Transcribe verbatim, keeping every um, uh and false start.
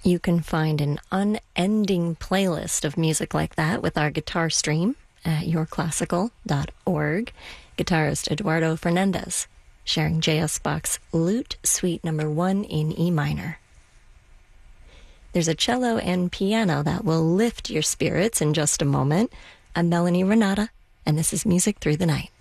You can find an unending playlist of music like that with our guitar stream at your classical dot org. Guitarist Eduardo Fernandez sharing J S Bach's Lute Suite number one in E minor. There's a cello and piano that will lift your spirits in just a moment. I'm Melanie Renata, and this is Music Through the Night.